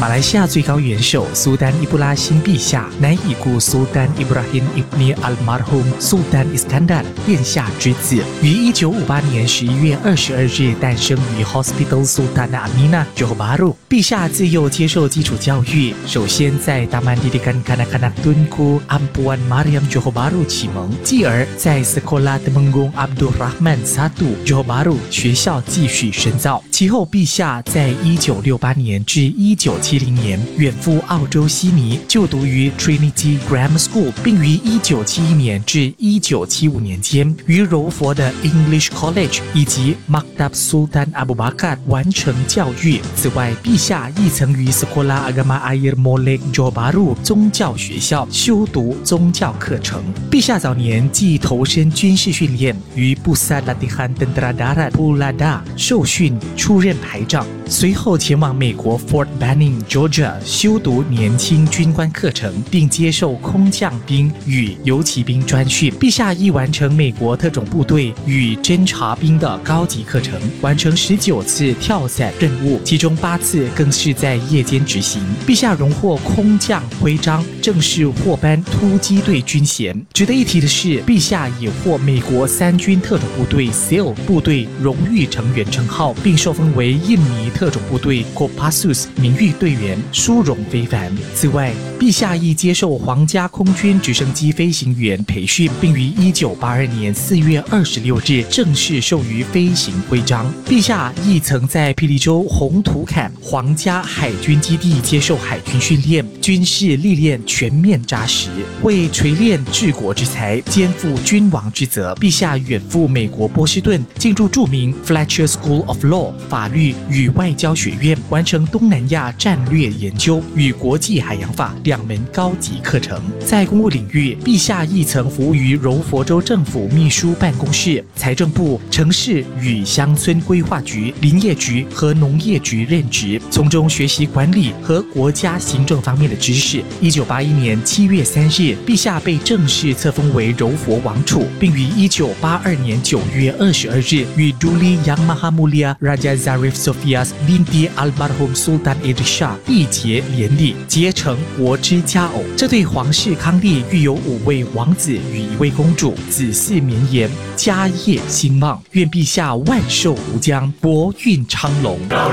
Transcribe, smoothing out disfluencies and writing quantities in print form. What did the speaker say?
马来西亚最高元首苏丹伊布拉辛陛下乃已故苏丹伊布拉辛ibni almarhum Sultan Iskandar 殿下之子，于1958年11月22日诞生于 Hospital Sultan Amina Johor Bahru。陛下自幼接受基础教育，首先在 Taman Didikan Kanak-kanak Tunku Ampuan Mariam Johor Bahru 启蒙，继而在 Sekolah Temenggung Abdul Rahman I Johor Bahru 学校继续深造。其后，陛下在1968年至1970年远赴澳洲悉尼就读于 Trinity Grammar School， 并于1971年至1975年间于柔佛的 English College 以及 Maktab Sultan Abu Bakar 完成教育。此外，陛下亦曾于 Sekolah Agama Air Molek Johor Bahru 宗教学校修读宗教课程。陛下早年既投身军事训练，于 Pusat Latihan Tentera Darat Pulada 受训出任排长，随后前往美国 Fort Benning Georgia 修读年轻军官课程，并接受空降兵与游骑兵专训。陛下亦完成美国特种部队与侦察兵的高级课程，完成19次跳伞任务，其中8次更是在夜间执行。陛下荣获空降徽章，正式获颁突击队军衔。值得一提的是，陛下也获美国3军特种部队 SEAL 部队荣誉成员称号，并受封为印尼特种部队 Kopassus 名誉队员，殊荣非凡。此外，陛下亦接受皇家空军直升机飞行员培训，并于1982年4月26日正式授予飞行徽章。陛下亦曾在霹雳州红土坎皇家海军基地接受海军训练，军事历练全面扎实，为锤炼治国之才，肩负君王之责。陛下远赴美国波士顿，进入著名 Fletcher School of Law 法律与外交学院，完成东南亚战略研究与国际海洋法2门高级课程。在公务领域，陛下亦曾服务于柔佛州政府秘书办公室、财政部、城市与乡村规划局、林业局和农业局任职，从中学习管理和国家行政方面的知识。1981年7月3日，陛下被正式册封为柔佛王储，并于1982年9月22日与 Duli Yang Maha Mulia Raja Zarif Sofias binti Almarhum Sultan Idrisha 缔结连理，结成国之佳偶。这对皇室康丽育有5位王子与1位公主，子嗣绵延，家业兴旺。愿陛下万寿无疆，国运昌隆。